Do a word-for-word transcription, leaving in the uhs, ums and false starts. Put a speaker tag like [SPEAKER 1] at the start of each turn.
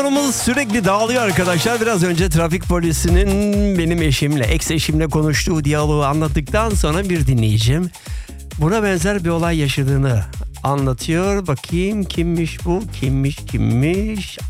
[SPEAKER 1] Konumuz sürekli dağılıyor arkadaşlar. Biraz önce trafik polisinin benim eşimle, ex eşimle konuştuğu diyaloğu anlattıktan sonra bir dinleyicim buna benzer bir olay yaşadığını anlatıyor. Bakayım kimmiş bu? Kimmiş kimmiş?